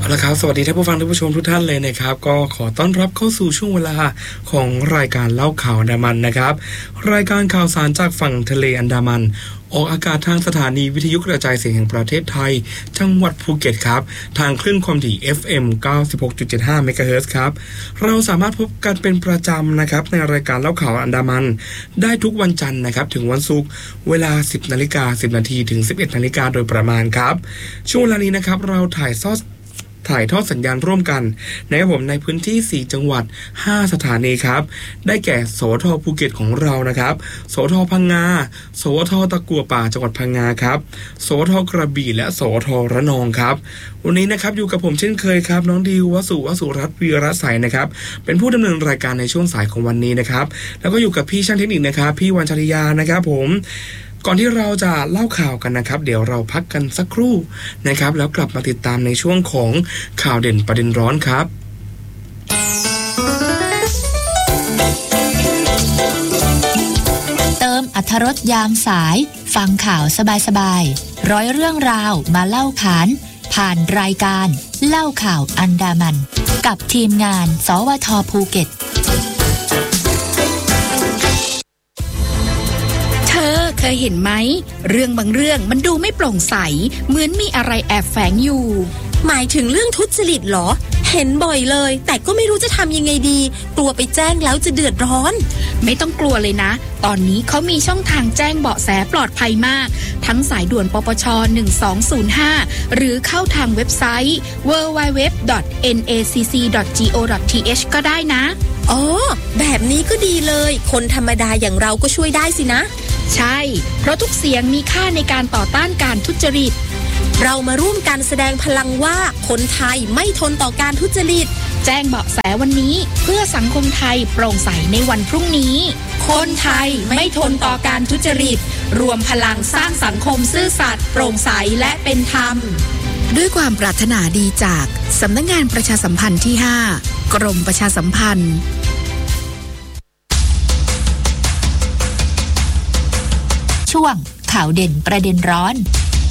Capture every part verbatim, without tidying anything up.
เอาละครับสวัสดีท่านผู้ฟังท่านผู้ชมทุกท่านเลยนะครับก็ขอต้อนรับเข้าสู่ช่วงเวลาของรายการเล่าข่าวอันดามันนะครับรายการข่าวสารจากฝั่งทะเลอันดามันออกอากาศทางสถานีวิทยุกระจายเสียงแห่งประเทศไทยจังหวัดภูเก็ตครับทางคลื่นความถี่ เอฟ เอ็ม เก้าสิบหกจุดเจ็ดห้า เมกะเฮิรตซ์ครับเราสามารถพบกันเป็นประจำนะครับในรายการเล่าข่าวอันดามันได้ทุกวันจันทร์นะครับถึงวันศุกร์เวลา สิบนาฬิกาสิบนาทีถึง สิบเอ็ดนาฬิกาโดยประมาณครับช่วงเวลานี้นะครับเราถ่ายทอดถ่ายทอดสัญญาณร่วมกันนะครับผมในพื้นที่สี่จังหวัดห้าสถานีครับได้แก่สวทภูเก็ตของเรานะครับสวทพังงาสวทตะกั่วป่าจังหวัดพังงาครับสวทกระบี่และสวทระนองครับวันนี้นะครับอยู่กับผมเช่นเคยครับน้องดิววสุวสุรัตน์วีระใสนะครับเป็นผู้ดำเนินรายการในช่วงสายของวันนี้นะครับแล้วก็อยู่กับพี่ช่างเทคนิคนะครับพี่วันชริยานะครับผมก่อนที่เราจะเล่าข่าวกันนะครับเดี๋ยวเราพักกันสักครู่นะครับแล้วกลับมาติดตามในช่วงของข่าวเด่นประเด็นร้อนครับเติมอรรถรสยามสายฟังข่าวสบายๆร้อยเรื่องราวมาเล่าขานผ่านรายการเล่าข่าวอันดามันกับทีมงานสวทภูเก็ตเคยเห็นไหมเรื่องบางเรื่องมันดูไม่โปร่งใสเหมือนมีอะไรแอบแฝงอยู่หมายถึงเรื่องทุจริตเหรอเห็นบ่อยเลยแต่ก็ไม่รู้จะทำยังไงดีกลัวไปแจ้งแล้วจะเดือดร้อนไม่ต้องกลัวเลยนะตอนนี้เขามีช่องทางแจ้งเบาะแสปลอดภัยมากทั้งสายด่วนปปชหนึ่งสองศูนย์ห้าหรือเข้าทางเว็บไซต์ ดับเบิลยู ดับเบิลยู ดับเบิลยู ดอท เอ็น เอ ซี ซี ดอท จี โอ ดอท ที เอช ก็ได้นะอ๋อแบบนี้ก็ดีเลยคนธรรมดาอย่างเราก็ช่วยได้สินะใช่เพราะทุกเสียงมีค่าในการต่อต้านการทุจริตเรามาร่วมกันแสดงพลังว่าคนไทยไม่ทนต่อการทุจริตแจ้งเบาะแสวันนี้เพื่อสังคมไทยโปร่งใสในวันพรุ่งนี้คนไทยไม่ทนต่อการทุจริตรวมพลังสร้างสังคมซื่อสัตย์โปร่งใสและเป็นธรรมด้วยความปรารถนาดีจากสำนักงานประชาสัมพันธ์ที่ห้ากรมประชาสัมพันธ์ช่วงข่าวเด่นประเด็นร้อน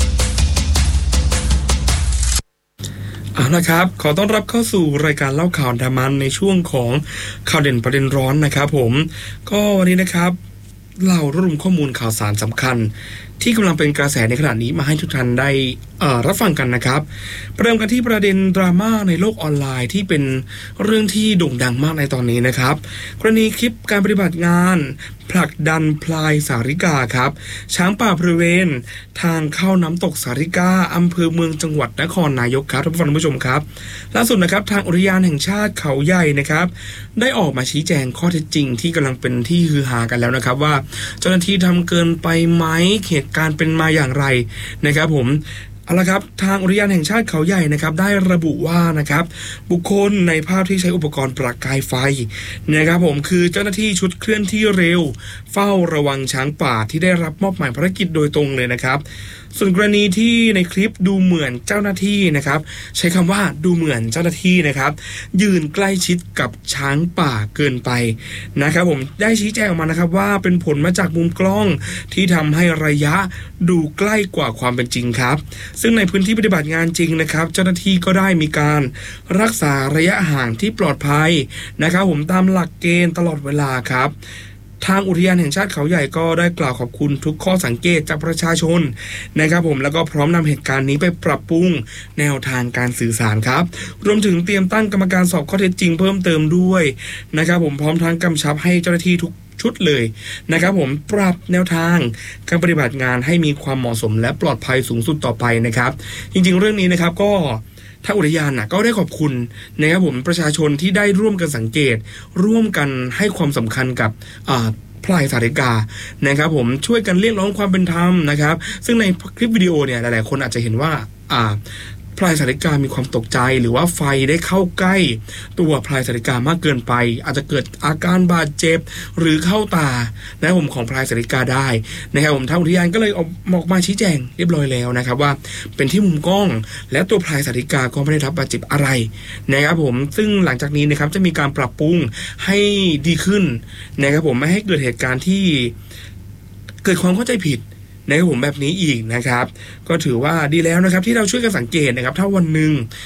เอาละครับขอต้อนรับเข้าสู่รายการเล่าข่าวอันดามันในช่วงของข่าวเด่นประเด็นร้อนนะครับผมก็วันนี้นะครับเรารวบรวมข้อมูลข่าวสารสำคัญที่กำลังเป็นกระแสในขณะนี้มาให้ทุกท่านได้รับฟังกันนะครับเริ่มกันที่ประเด็นดราม่าในโลกออนไลน์ที่เป็นเรื่องที่โด่งดังมากในตอนนี้นะครับกรณีคลิปการปฏิบัติงานผลักดันพลายสาริกาครับช้างป่าบริเวณทางเข้าน้ำตกสาริกาอำเภอเมืองจังหวัดนครนายกครับท่านผู้ชมครับล่าสุดนะครับทางอุทยานแห่งชาติเขาใหญ่นะครับได้ออกมาชี้แจงข้อเท็จจริงที่กำลังเป็นที่ฮือฮากันแล้วนะครับว่าเจ้าหน้าที่ทำเกินไปไหมเหตุการณ์เป็นมาอย่างไรนะครับผมเอาละครับทางอุทยานแห่งชาติเขาใหญ่นะครับได้ระบุว่านะครับบุคคลในภาพที่ใช้อุปกรณ์ประกายไฟนะครับผมคือเจ้าหน้าที่ชุดเคลื่อนที่เร็วเฝ้าระวังช้างป่าที่ได้รับมอบหมายภารกิจโดยตรงเลยนะครับส่วนกรณีที่ในคลิปดูเหมือนเจ้าหน้าที่นะครับใช้คำว่าดูเหมือนเจ้าหน้าที่นะครับยืนใกล้ชิดกับช้างป่าเกินไปนะครับผมได้ชี้แจงออกมานะครับว่าเป็นผลมาจากมุมกล้องที่ทำให้ระยะดูใกล้กว่าความเป็นจริงครับซึ่งในพื้นที่ปฏิบัติงานจริงนะครับเจ้าหน้าที่ก็ได้มีการรักษาระยะห่างที่ปลอดภัยนะครับผมตามหลักเกณฑ์ตลอดเวลาครับทางอุทยานแห่งชาติเขาใหญ่ก็ได้กล่าวขอบคุณทุกข้อสังเกตจากประชาชนนะครับผมแล้วก็พร้อมนำเหตุการณ์นี้ไปปรับปรุงแนวทางการสื่อสารครับรวมถึงเตรียมตั้งกรรมการสอบข้อเท็จจริงเพิ่มเติมด้วยนะครับผมพร้อมทั้งกำชับให้เจ้าหน้าที่ทุกชุดเลยนะครับผมปรับแนวทางการปฏิบัติงานให้มีความเหมาะสมและปลอดภัยสูงสุดต่อไปนะครับจริงๆเรื่องนี้นะครับก็ทางอุทยานน่ะก็ได้ขอบคุณนะครับผมประชาชนที่ได้ร่วมกันสังเกตร่วมกันให้ความสำคัญกับอ่าพลายสาริกานะครับผมช่วยกันเรียกร้องความเป็นธรรมนะครับซึ่งในคลิปวิดีโอเนี่ยหลายๆคนอาจจะเห็นว่าอ่าพลายสาริกามีความตกใจหรือว่าไฟได้เข้าใกล้ตัวพลายสาริกามากเกินไปอาจจะเกิดอาการบาดเจ็บหรือเข้าตานะครับผมของพลายสาริกาได้นะครับผมทางอุทยานก็เลยออกมาชี้แจงเรียบร้อยแล้วนะครับว่าเป็นที่มุมกล้องและตัวพลายสาริกาก็ไม่ได้รับบาดเจ็บอะไรนะครับผมซึ่งหลังจากนี้นะครับจะมีการปรับปรุงให้ดีขึ้นนะครับผมไม่ให้เกิดเหตุการณ์ที่เกิดความเข้าใจผิดนะครับผมแบบนี้อีกนะครับก็ถือว่าดีแล้วนะครับที่เราช่วยกันสังเกตนะครับถ้าวันหนึ่ง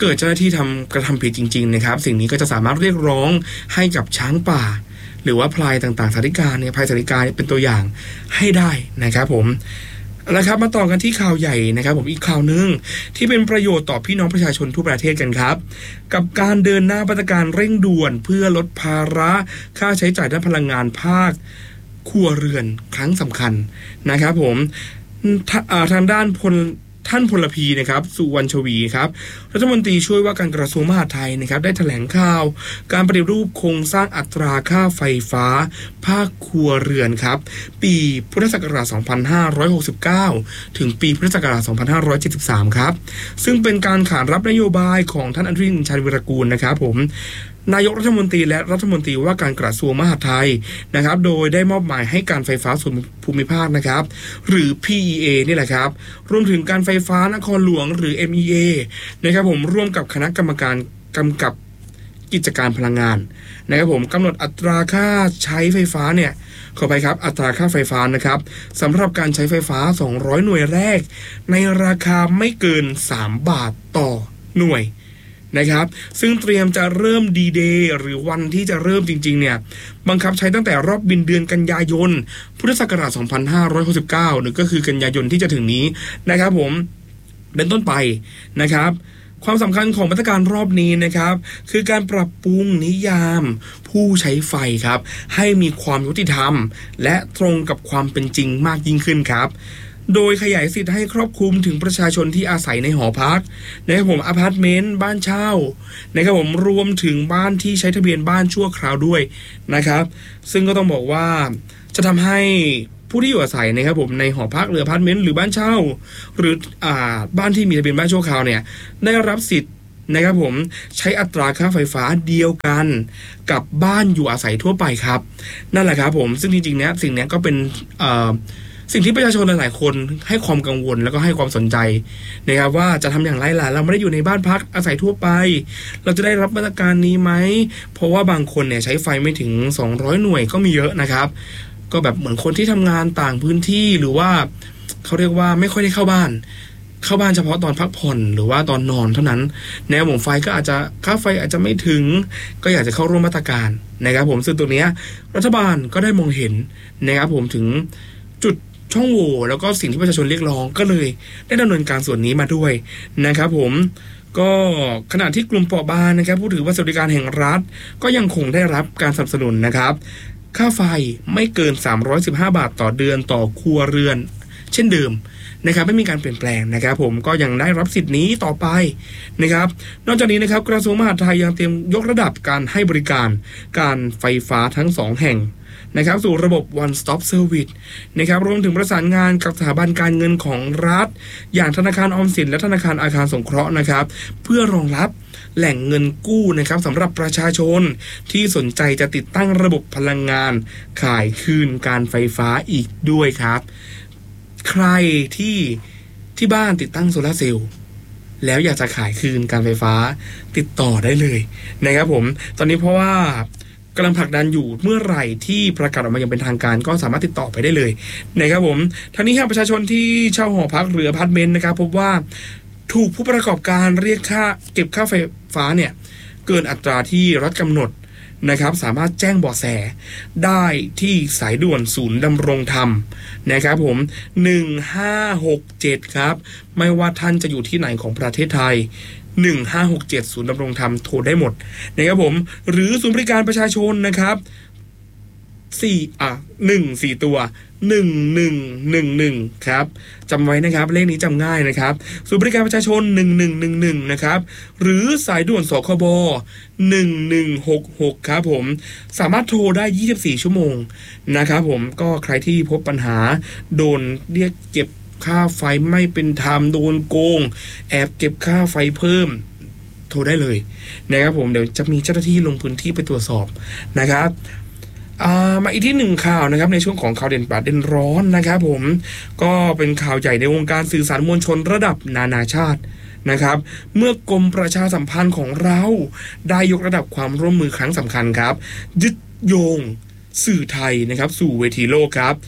เกิดเจ้าหน้าที่ทำกระทำผิดจริงๆนะครับสิ่งนี้ก็จะสามารถเรียกร้องให้กับช้างป่าหรือว่าพลายต่างๆสาริกาเนี่ยพลายสาริกาเป็นตัวอย่างให้ได้นะครับผมแล้วครับมาต่อกันที่ข่าวใหญ่นะครับผมอีกข่าวนึงที่เป็นประโยชน์ต่อพี่น้องประชาชนทั่วประเทศกันครับกับการเดินหน้ามาตรการเร่งด่วนเพื่อลดภาระค่าใช้จ่ายด้านพลังงานภาคครัวเรือนครั้งสำคัญนะครับผมทางด้านพลท่านพลพีนะครับสุวรรณชวีครับรัฐมนตรีช่วยว่าการกระทรวงมหาดไทยนะครับได้แถลงข่าวการปฏิรูปโครงสร้างอัตราค่าไฟฟ้าภาคครัวเรือนครับปีพุทธศักราชสองพันห้าร้อยหกสิบเก้าถึงปีพุทธศักราชสองพันห้าร้อยเจ็ดสิบสามครับซึ่งเป็นการขานรับนโยบายของท่านอนุทินชาญวิรากูลนะครับผมนายกรัฐมนตรีและรัฐมนตรีว่าการกระทรวงมหาดไทยนะครับโดยได้มอบหมายให้การไฟฟ้าส่วนภูมิภาคนะครับหรือ พี อี เอ นี่แหละครับรวมถึงการไฟฟ้านครหลวงหรือ เอ็ม อี เอ นะครับผมร่วมกับคณะกรรมการกำกับกิจการพลังงานนะครับผมกำหนดอัตราค่าใช้ไฟฟ้าเนี่ยขอไปครับอัตราค่าไฟฟ้านะครับสำหรับการใช้ไฟฟ้าสองร้อยหน่วยแรกในราคาไม่เกินสามบาทต่อหน่วยนะครับซึ่งเตรียมจะเริ่มดีเดย์หรือวันที่จะเริ่มจริงๆเนี่ยบังคับใช้ตั้งแต่รอบบินเดือนกันยายนพุทธศักราชสองพันห้าร้อยหกสิบเก้าหรือก็คือกันยายนที่จะถึงนี้นะครับผมเป็นต้นไปนะครับความสำคัญของมาตรการรอบนี้นะครับคือการปรับปรุงนิยามผู้ใช้ไฟครับให้มีความยุติธรรมและตรงกับความเป็นจริงมากยิ่งขึ้นครับโดยขยายสิทธิ์ให้ครอบคลุมถึงประชาชนที่อาศัยในหอพักนะครับผมอพาร์ตเมนต์บ้านเช่านะครับผมรวมถึงบ้านที่ใช้ทะเบียนบ้านชั่วคราวด้วยนะครับซึ่งก็ต้องบอกว่าจะทำให้ผู้ที่อยู่อาศัยนะครับผมในหอพักหรืออพาร์ตเมนต์หรือบ้านเช่าหรืออ่าบ้านที่มีทะเบียนบ้านชั่วคราวเนี่ยได้รับสิทธิ์นะครับผมใช้อัตราค่าไฟฟ้าเดียวกันกับบ้านอยู่อาศัยทั่วไปครับนั่นแหละครับผมซึ่งจริงๆเนี่ยสิ่งนี้ก็เป็นอ่าสิ่งที่ประชาชนหลายๆคนให้ความกังวลแล้วก็ให้ความสนใจนะครับว่าจะทำอย่างไรล่ะเราไม่ได้อยู่ในบ้านพักอาศัยทั่วไปเราจะได้รับมาตรการนี้ไหมเพราะว่าบางคนเนี่ยใช้ไฟไม่ถึงสองร้อยหน่วยก็มีเยอะนะครับก็แบบเหมือนคนที่ทำงานต่างพื้นที่หรือว่าเขาเรียกว่าไม่ค่อยได้เข้าบ้านเข้าบ้านเฉพาะตอนพักผ่อนหรือว่าตอนนอนเท่านั้นแนวหม่งไฟก็อาจจะค่าไฟอาจจะไม่ถึงก็อยากจะเข้าร่วมมาตรการนะครับผมซึ่งตรงนี้รัฐบาลก็ได้มองเห็นนะครับผมถึงจุดช่องโหว่แล้วก็สิ่งที่ประชาชนเรียกร้องก็เลยได้ดำเนินการส่วนนี้มาด้วยนะครับผมก็ขณะที่กลุ่มเปราะบางนะครับผู้ถือบัตรสวัสดิการแห่งรัฐก็ยังคงได้รับการสนับสนุนนะครับค่าไฟไม่เกินสามร้อยสิบห้าบาทต่อเดือนต่อครัวเรือนเช่นเดิมนะครับไม่มีการเปลี่ยนแปลงนะครับผมก็ยังได้รับสิทธิ์นี้ต่อไปนะครับนอกจากนี้นะครับกระทรวงมหาดไทยยังเตรียมยกระดับการให้บริการการไฟฟ้าทั้งสองแห่งนะครับสู่ระบบ one stop service นะครับรวมถึงประสานงานกับสถาบันการเงินของรัฐอย่างธนาคารออมสินและธนาคารอาคารสงเคราะห์นะครับเพื่อรองรับแหล่งเงินกู้นะครับสำหรับประชาชนที่สนใจจะติดตั้งระบบพลังงานขายคืนการไฟฟ้าอีกด้วยครับใครที่ที่บ้านติดตั้งโซลาร์เซลล์แล้วอยากจะขายคืนการไฟฟ้าติดต่อได้เลยนะครับผมตอนนี้เพราะว่ากำลังผลักดันอยู่เมื่อไหร่ที่ประกาศออกมาอย่างเป็นทางการก็สามารถติดต่อไปได้เลยนะครับผมทั้งนี้ครับประชาชนที่เช่าหอพักหรืออพาร์ตเมนต์นะครับพบว่าถูกผู้ประกอบการเรียกค่าเก็บค่าไฟฟ้าเนี่ยเกินอัตราที่รัฐกำหนดนะครับสามารถแจ้งเบาะแสได้ที่สายด่วนศูนย์ดำรงธรรมนะครับผมหนึ่งห้าหกเจ็ดครับไม่ว่าท่านจะอยู่ที่ไหนของประเทศไทยหนึ่งห้าหกเจ็ดศูนย์ดำรงธรรมโทรได้หมดนะครับผมหรือศูนย์บริการประชาชนนะครับสี่อ่ะหนึ่งสี่ตัวหนึ่งหนึ่งหนึ่งหนึ่งครับจำไว้นะครับเลขนี้จำง่ายนะครับศูนย์บริการประชาชนหนึ่งหนึ่งหนึ่งหนึ่งนะครับหรือสายด่วนสคบหนึ่งหนึ่งหกหกครับผมสามารถโทรได้ยี่สิบสี่ชั่วโมงนะครับผมก็ใครที่พบปัญหาโดนเรียกเก็บค่าไฟไม่เป็นธรรมโดนโกงแอบเก็บค่าไฟเพิ่มโทรได้เลยนะครับผมเดี๋ยวจะมีเจ้าหน้าที่ลงพื้นที่ไปตรวจสอบนะครับมาอีกที่หนึ่งข่าวนะครับในช่วงของข่าวเด่นประเด็นร้อนนะครับผมก็เป็นข่าวใหญ่ในวงการสื่อสารมวลชนระดับนานาชาตินะครับเมื่อกรมประชาสัมพันธ์ของเราได้ยกระดับความร่วมมือครั้งสำคัญครับยึดโยงสื่อไทยนะครับสู่เวทีโลกครับ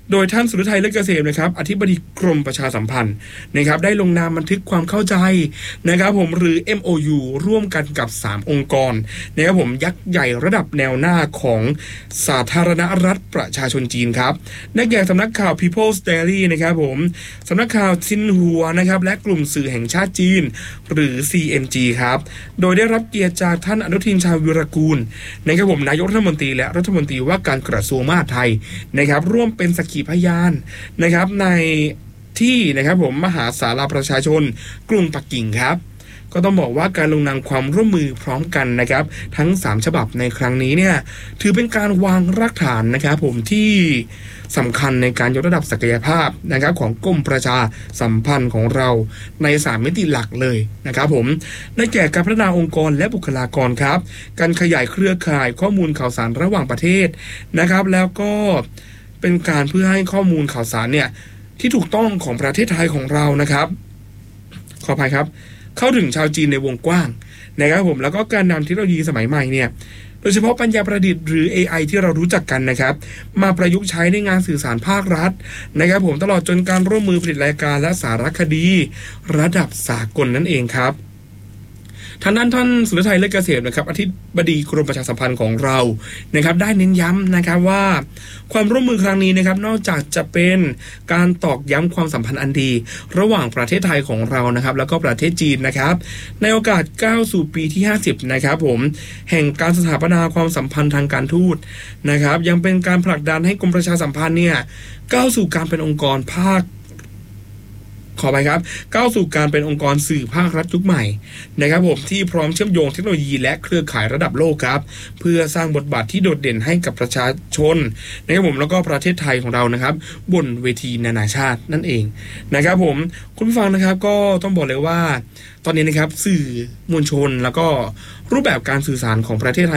โดยท่านสุรทัยเลิศเกษมนะครับอธิบดีกรมประชาสัมพันธ์นะครับได้ลงนามบันทึกความเข้าใจนะครับผมหรือ เอ็ม โอ ยู ร่วมกันกับสามองค์กรนะครับผมยักษ์ใหญ่ระดับแนวหน้าของสาธารณรัฐประชาชนจีนครับได้แก่สำนักข่าว People's Daily นะครับผมสำนักข่าวซินหัวนะครับและกลุ่มสื่อแห่งชาติจีนหรือ ซี เอ็น จี ครับโดยได้รับเกียรติจากท่านอนุทินชาญวิรากูลนะครับผมนายกรัฐมนตรีและรัฐมนตรีว่าการกระทรวงมหาดไทยนะครับร่วมเป็นสักขีพยานนะครับในที่นะครับผมมหาศาลาประชาชนกรุงปักกิ่งครับก็ต้องบอกว่าการลงนามความร่วมมือพร้อมกันนะครับทั้งสามฉบับในครั้งนี้เนี่ยถือเป็นการวางรากฐานนะครับผมที่สำคัญในการยกระดับศักยภาพนะครับของกรมประชาสัมพันธ์ของเราในสามมิติหลักเลยนะครับผมได้แก่การพัฒนาองค์กรและบุคลากรครับการขยายเครือข่ายข้อมูลข่าวสารระหว่างประเทศนะครับแล้วก็เป็นการเพื่อให้ข้อมูลข่าวสารเนี่ยที่ถูกต้องของประเทศไทยของเรานะครับขออภัยครับเข้าถึงชาวจีนในวงกว้างนะครับผมแล้วก็การนำเทคโนโลยีสมัยใหม่เนี่ยโดยเฉพาะปัญญาประดิษฐ์หรือ เอ ไอ ที่เรารู้จักกันนะครับมาประยุกต์ใช้ในงานสื่อสารภาครัฐนะครับผมตลอดจนการร่วมมือผลิตรายการและสารคดีระดับสากลนั่นเองครับทางด้านท่านสุรทัยเลิศเกษมนะครับอธิบดีกรมประชาสัมพันธ์ของเรานะครับได้เน้นย้ำนะครับว่าความร่วมมือครั้งนี้นะครับนอกจากจะเป็นการตอกย้ำความสัมพันธ์อันดีระหว่างประเทศไทยของเรานะครับแล้วก็ประเทศจีนนะครับในโอกาสก้าวสู่ปีที่ห้าสิบนะครับผมแห่งการสถาปนาความสัมพันธ์ทางการทูตนะครับยังเป็นการผลักดันให้กรมประชาสัมพันธ์เนี่ยก้าวสู่การเป็นองค์กรภาคขอไปครับก้าวสู่การเป็นองค์กรสื่อภาครัฐยุคใหม่นะครับผมที่พร้อมเชื่อมโยงเทคโนโลยีและเครือข่ายระดับโลกครับเพื่อสร้างบทบาทที่โดดเด่นให้กับประชาชนนะครับผมแล้วก็ประเทศไทยของเรานะครับบนเวทีนานาชาตินั่นเองนะครับผมคุณผู้ฟังนะครับก็ต้องบอกเลยว่าตอนนี้นะครับสื่อมวลชนแล้วก็รูปแบบการสื่อสารของประเทศไทย